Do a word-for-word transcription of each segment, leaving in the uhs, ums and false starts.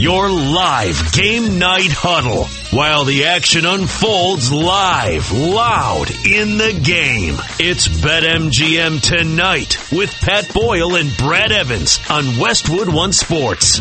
Your live game night huddle while the action unfolds live, loud in the game. It's BetMGM Tonight with Pat Boyle and Brad Evans on Westwood One Sports.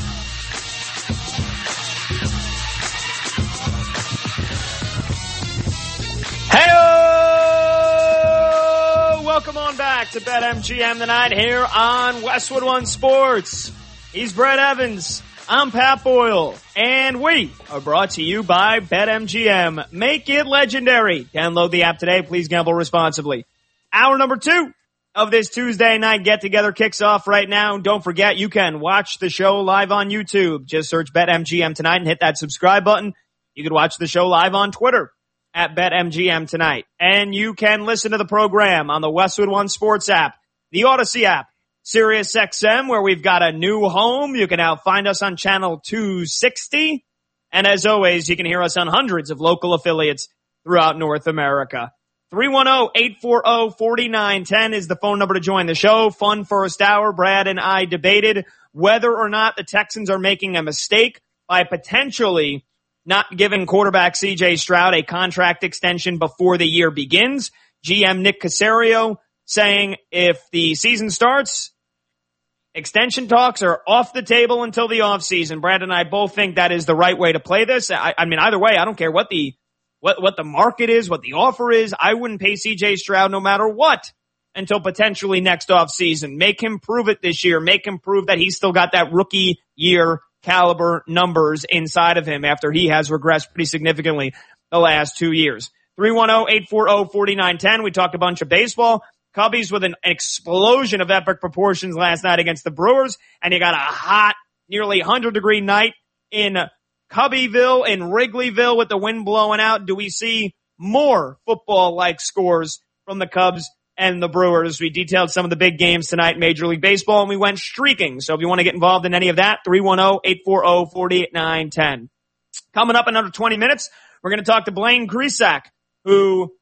Hey-o! Welcome on back to BetMGM Tonight here on Westwood One Sports. He's Brad Evans. I'm Pat Boyle, and we are brought to you by BetMGM. Make it legendary. Download the app today. Please gamble responsibly. Hour number two of this Tuesday night get-together kicks off right now. Don't forget, you can watch the show live on YouTube. Just search BetMGM Tonight and hit that subscribe button. You can watch the show live on Twitter at BetMGM Tonight. And you can listen to the program on the Westwood One Sports app, the Odyssey app, Sirius X M, where we've got a new home. You can now find us on channel two sixty. And as always, you can hear us on hundreds of local affiliates throughout North America. three one zero, eight four zero, four nine one zero is the phone number to join the show. Fun first hour. Brad and I debated whether or not the Texans are making a mistake by potentially not giving quarterback C J Stroud a contract extension before the year begins. G M Nick Caserio saying if the season starts, extension talks are off the table until the offseason. Brad and I both think that is the right way to play this. I, I mean, either way, I don't care what the what what the market is, what the offer is. I wouldn't pay C J Stroud no matter what until potentially next offseason. Make him prove it this year. Make him prove that he's still got that rookie year caliber numbers inside of him after he has regressed pretty significantly the last two years. three one zero, eight four zero, four nine one zero. We talked a bunch of baseball. Cubbies with an explosion of epic proportions last night against the Brewers, and you got a hot, nearly one hundred degree night in Cubbyville, in Wrigleyville with the wind blowing out. Do we see more football-like scores from the Cubs and the Brewers? We detailed some of the big games tonight in Major League Baseball, and we went streaking. So if you want to get involved in any of that, three one zero, eight four zero, four nine one zero. Coming up in under twenty minutes, we're going to talk to Blaine Grisak, who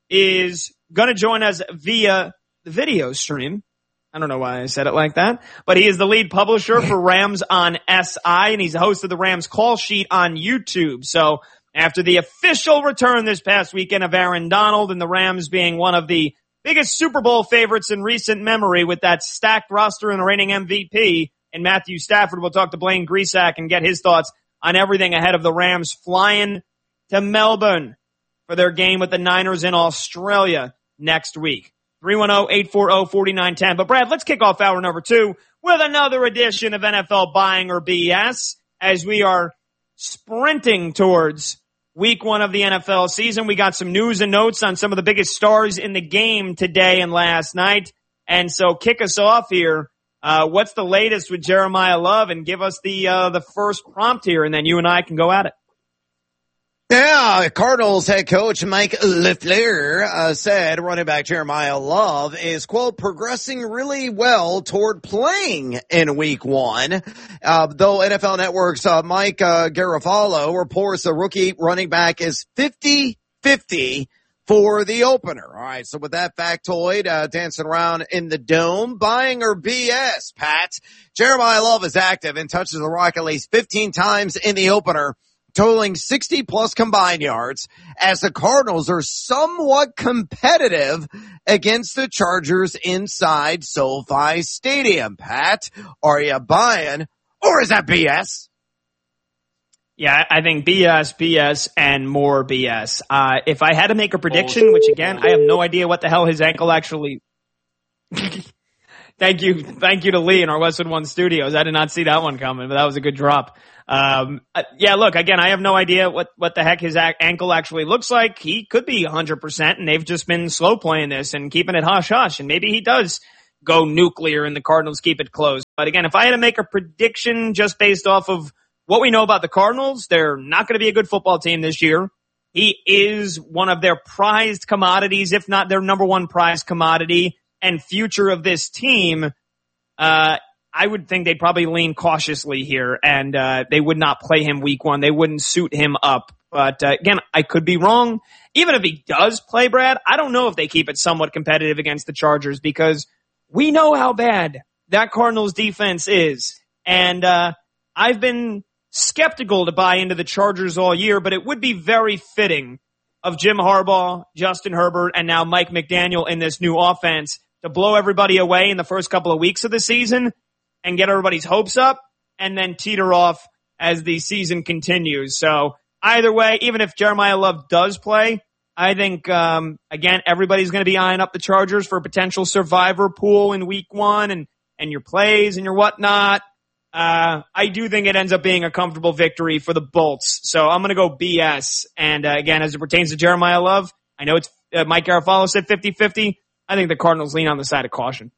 is going to join us via the video stream. I don't know why I said it like that, but he is the lead publisher for Rams on S I, and he's the host of the Rams Call Sheet on YouTube. So after the official return this past weekend of Aaron Donald and the Rams being one of the biggest Super Bowl favorites in recent memory with that stacked roster and the reigning M V P and Matthew Stafford, we'll talk to Blaine Grisak and get his thoughts on everything ahead of the Rams flying to Melbourne for their game with the Niners in Australia next week. three one zero, eight four zero, four nine one zero. But Brad, let's kick off hour number two with another edition of N F L Buying or B S as we are sprinting towards week one of the N F L season. We got some news and notes on some of the biggest stars in the game today and last night. And so kick us off here. Uh, what's the latest with Jeremiah Love? And give us the, uh, the first prompt here, and then you and I can go at it. Yeah, Cardinals head coach Mike LaFleur uh, said running back Jeremiah Love is, quote, progressing really well toward playing in week one. Uh, though N F L Network's uh, Mike uh, Garafolo reports the rookie running back is fifty fifty for the opener. All right, so with that factoid uh, dancing around in the dome, buying or B S, Pat? Jeremiah Love is active and touches the rock at least fifteen times in the opener, totaling sixty plus combined yards, as the Cardinals are somewhat competitive against the Chargers inside SoFi Stadium. Pat, are you buying, or is that B S? Yeah, I think B S, B S, and more B S. Uh, if I had to make a prediction, which again, I have no idea what the hell his ankle actually... Thank you. Thank you to Lee in our Westwood One studios. I did not see that one coming, but that was a good drop. Um, uh, yeah, look, again, I have no idea what, what the heck his a- ankle actually looks like. He could be one hundred percent, and they've just been slow playing this and keeping it hush-hush, and maybe he does go nuclear and the Cardinals keep it close. But again, if I had to make a prediction just based off of what we know about the Cardinals, they're not going to be a good football team this year. He is one of their prized commodities, if not their number one prized commodity and future of this team. Uh, I would think they'd probably lean cautiously here, and uh, they would not play him week one. They wouldn't suit him up. But uh, again, I could be wrong. Even if he does play, Brad, I don't know if they keep it somewhat competitive against the Chargers, because we know how bad that Cardinals defense is. And uh, I've been skeptical to buy into the Chargers all year, but it would be very fitting of Jim Harbaugh, Justin Herbert, and now Mike McDaniel in this new offense to blow everybody away in the first couple of weeks of the season and get everybody's hopes up and then teeter off as the season continues. So either way, even if Jeremiah Love does play, I think, um, again, everybody's going to be eyeing up the Chargers for a potential survivor pool in week one and, and your plays and your whatnot. Uh, I do think it ends up being a comfortable victory for the Bolts. So I'm going to go B S. And, uh, again, as it pertains to Jeremiah Love, I know it's, uh, Mike Garafolo said fifty-fifty. I think the Cardinals lean on the side of caution.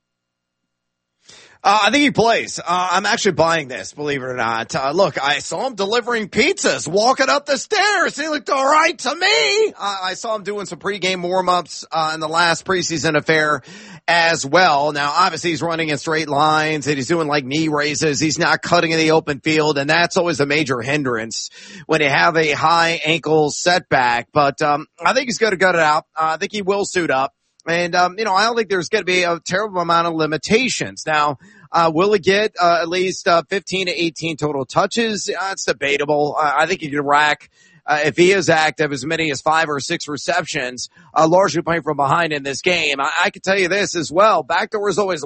Uh, I think he plays. Uh, I'm actually buying this, believe it or not. Uh, look, I saw him delivering pizzas, walking up the stairs. He looked all right to me. Uh, I saw him doing some pregame warm-ups uh, in the last preseason affair as well. Now, obviously, he's running in straight lines, and he's doing, like, knee raises. He's not cutting in the open field, and that's always a major hindrance when you have a high ankle setback. But um, I think he's going to gut it out. Uh, I think he will suit up. And, um, you know, I don't think there's going to be a terrible amount of limitations. Now, uh, will he get, uh, at least, uh, fifteen to eighteen total touches? Uh, it's debatable. Uh, I think he could rack, uh, if he is active, as many as five or six receptions, uh, largely playing from behind in this game. I, I can tell you this as well. Backdoor is always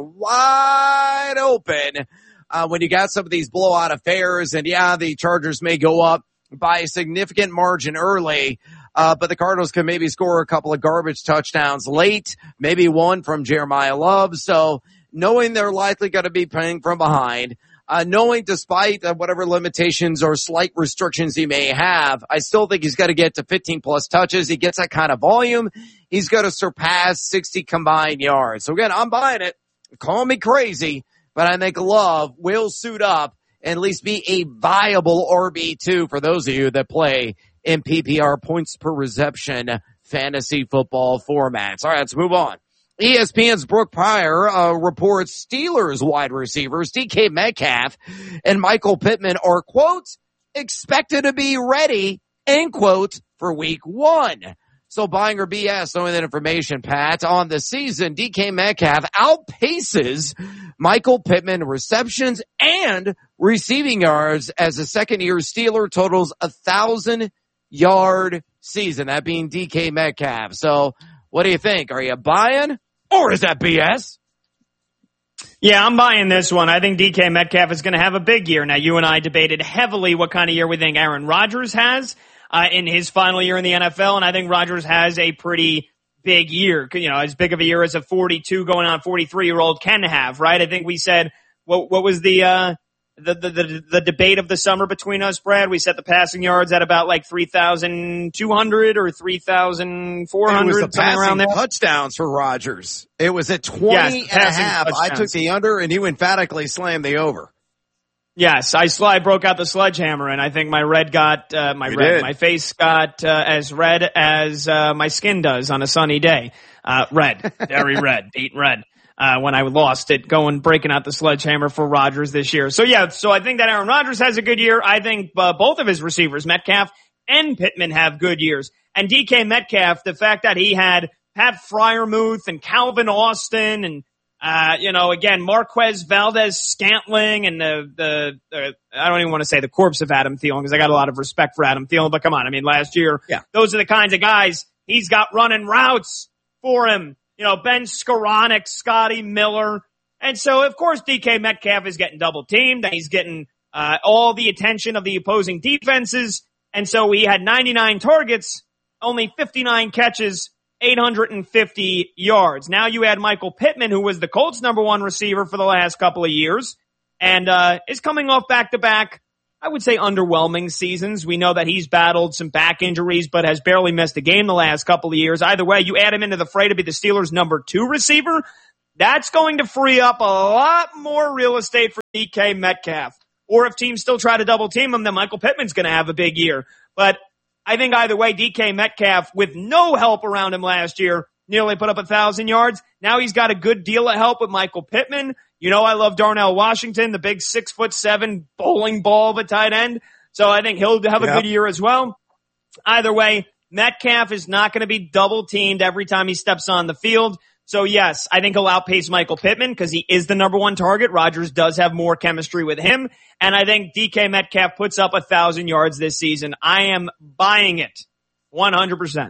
wide open, uh, when you got some of these blowout affairs. And yeah, the Chargers may go up by a significant margin early. Uh, but the Cardinals can maybe score a couple of garbage touchdowns late, maybe one from Jeremiah Love. So knowing they're likely going to be playing from behind, uh, knowing despite uh, whatever limitations or slight restrictions he may have, I still think he's got to get to fifteen plus touches. He gets that kind of volume. He's going to surpass sixty combined yards. So again, I'm buying it. Call me crazy, but I think Love will suit up and at least be a viable R B two for those of you that play in P P R, points per reception fantasy football formats. All right, let's move on. E S P N's Brooke Pryor uh, reports Steelers wide receivers D K Metcalf and Michael Pittman are, quote, expected to be ready, end quote, for week one. So buying or B S, knowing that information, Pat, on the season, D K Metcalf outpaces Michael Pittman receptions and receiving yards as a second-year Steeler totals a thousand yard season, that being D K Metcalf. So what do you think? Are you buying or is that B S? Yeah, I'm buying this one. I think D K Metcalf is going to have a big year. Now, you and I debated heavily what kind of year we think Aaron Rodgers has uh, in his final year in the N F L, and I think Rodgers has a pretty big year. You know, as big of a year as a forty-two going on forty-three-year-old can have, right? I think we said, what, what was the uh The, the, the, the debate of the summer between us, Brad? We set the passing yards at about like three thousand two hundred or three thousand four hundred, it was the something around there. Touchdowns for Rodgers. It was at twenty yes, and a half. Touchdowns. I took the under and you emphatically slammed the over. Yes, I, sl- I broke out the sledgehammer and I think my red got, uh, my you red, did. my face got, uh, as red as, uh, my skin does on a sunny day. Uh, red. Very red. Deep red. Uh, when I lost it, going, breaking out the sledgehammer for Rodgers this year. So yeah, so I think that Aaron Rodgers has a good year. I think, uh, both of his receivers, Metcalf and Pittman, have good years. And D K Metcalf, the fact that he had Pat Freiermuth and Calvin Austin and, uh, you know, again, Marquez Valdez-Scantling and the, the, the, I don't even want to say the corpse of Adam Thielen because I got a lot of respect for Adam Thielen, but come on. I mean, last year, yeah. Those are the kinds of guys he's got running routes for him. You know, Ben Skoranek, Scotty Miller. And so, of course, D K Metcalf is getting double teamed. And he's getting uh all the attention of the opposing defenses. And so he had ninety-nine targets, only fifty-nine catches, eight hundred fifty yards. Now you add Michael Pittman, who was the Colts' number one receiver for the last couple of years, and uh is coming off back-to-back, I would say, underwhelming seasons. We know that he's battled some back injuries, but has barely missed a game the last couple of years. Either way, you add him into the fray to be the Steelers' number two receiver. That's going to free up a lot more real estate for D K Metcalf. Or if teams still try to double team him, then Michael Pittman's going to have a big year. But I think either way, D K Metcalf, with no help around him last year, nearly put up a thousand yards. Now he's got a good deal of help with Michael Pittman. You know, I love Darnell Washington, the big six foot seven bowling ball of a tight end. So I think he'll have a yep. good year as well. Either way, Metcalf is not going to be double teamed every time he steps on the field. So yes, I think he'll outpace Michael Pittman because he is the number one target. Rodgers does have more chemistry with him. And I think D K Metcalf puts up a thousand yards this season. I am buying it one hundred percent.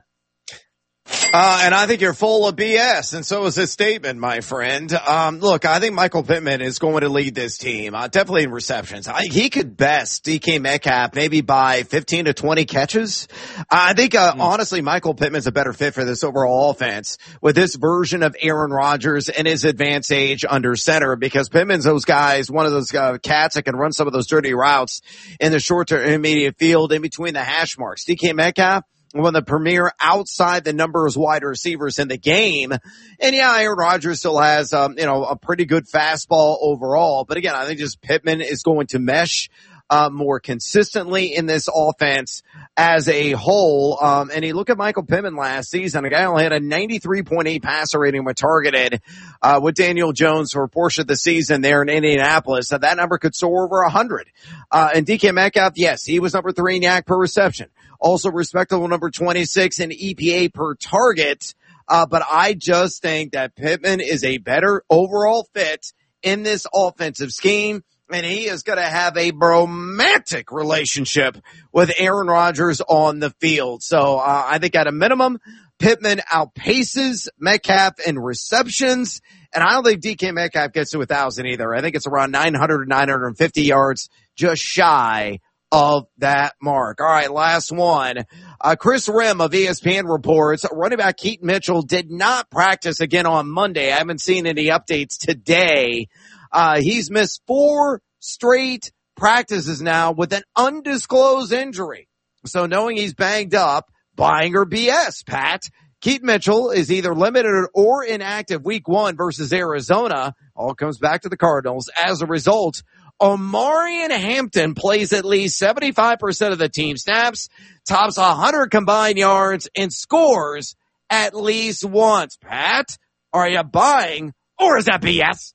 Uh, and I think you're full of B S, and so is this statement, my friend. Um, look, I think Michael Pittman is going to lead this team, uh, definitely in receptions. I, he could best D K Metcalf maybe by fifteen to twenty catches. Uh, I think, uh, mm. honestly, Michael Pittman's a better fit for this overall offense with this version of Aaron Rodgers and his advanced age under center, because Pittman's those guys, one of those uh, cats that can run some of those dirty routes in the short to intermediate field in between the hash marks. D K Metcalf, one of the premier outside the numbers wide receivers in the game. And yeah, Aaron Rodgers still has, um, you know, a pretty good fastball overall. But again, I think just Pittman is going to mesh, uh, more consistently in this offense as a whole. Um, and you look at Michael Pittman last season, a guy only had a ninety-three point eight passer rating when targeted, uh, with Daniel Jones for a portion of the season there in Indianapolis. So that number could soar over a hundred. Uh, and D K Metcalf, yes, he was number three in yak per reception. Also respectable number twenty-six in E P A per target. Uh, but I just think that Pittman is a better overall fit in this offensive scheme. And he is going to have a romantic relationship with Aaron Rodgers on the field. So, uh, I think at a minimum, Pittman outpaces Metcalf in receptions. And I don't think D K Metcalf gets to a thousand either. I think it's around nine hundred to nine hundred fifty yards, just shy of that mark. All right, last one. Uh, Chris Rim of E S P N reports running back Keaton Mitchell did not practice again on Monday. I haven't seen any updates today. Uh, he's missed four straight practices now with an undisclosed injury. So knowing he's banged up, buying or B S, Pat. Keaton Mitchell is either limited or inactive week one versus Arizona. All comes back to the Cardinals. As a result, Omarion Hampton plays at least seventy-five percent of the team snaps, tops one hundred combined yards, and scores at least once. Pat, are you buying or is that B S?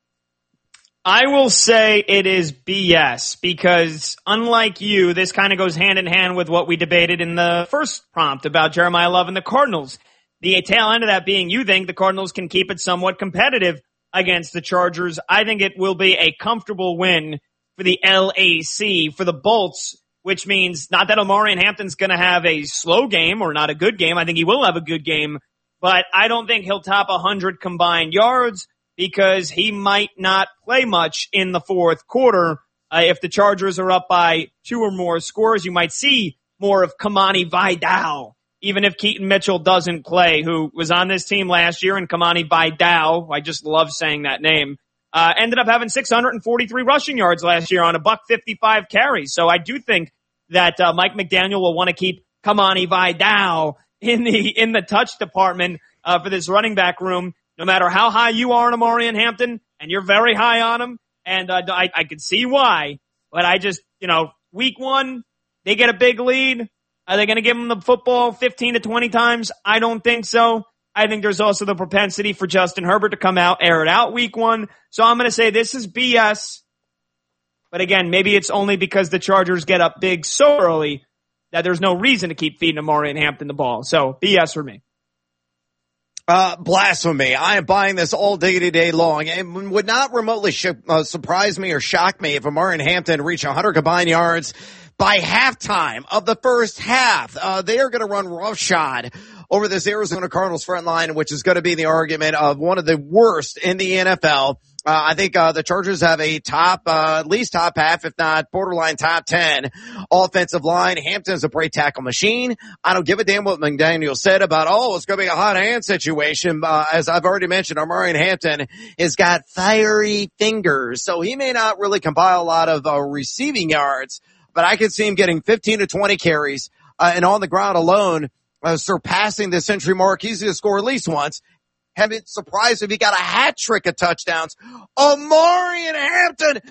I will say it is B S because unlike you, this kind of goes hand in hand with what we debated in the first prompt about Jeremiah Love and the Cardinals. The tail end of that being you think the Cardinals can keep it somewhat competitive against the Chargers. I think it will be a comfortable win for the L A C, for the Bolts, which means not that Omarion Hampton's going to have a slow game or not a good game. I think he will have a good game, but I don't think he'll top one hundred combined yards because he might not play much in the fourth quarter. Uh, if the Chargers are up by two or more scores, you might see more of Kamani Vidal, even if Keaton Mitchell doesn't play, who was on this team last year, and Kamani Vidal, I just love saying that name, uh, ended up having six hundred forty-three rushing yards last year on a buck fifty-five carries. So I do think that uh, Mike McDaniel will want to keep Kamani Vidal in the in the touch department uh, for this running back room. No matter how high you are on Omarion Hampton, and you're very high on him, and uh, I, I can see why, but I just, you know, week one, they get a big lead. Are they going to give him the football fifteen to twenty times? I don't think so. I think there's also the propensity for Justin Herbert to come out, air it out week one. So I'm going to say this is B S. But again, maybe it's only because the Chargers get up big so early that there's no reason to keep feeding Omarion Hampton the ball. So B S for me. Uh, blasphemy. I am buying this all day today long. It would not remotely sh- uh, surprise me or shock me if Omarion Hampton reached one hundred combined yards by halftime of the first half. Uh, they are going to run roughshod over this Arizona Cardinals front line, which is going to be the argument of one of the worst in the N F L. Uh, I think, uh, the Chargers have a top, uh, at least top half, if not borderline top ten offensive line. Hampton's a break tackle machine. I don't give a damn what McDaniel said about, oh, it's going to be a hot hand situation. Uh, as I've already mentioned, Omarion Hampton has got fiery fingers, so he may not really compile a lot of, uh, receiving yards, but I could see him getting fifteen to twenty carries, uh, and on the ground alone, uh, surpassing the century mark. He's going to score at least once. Haven't surprised if he got a hat trick of touchdowns. Omarion Hampton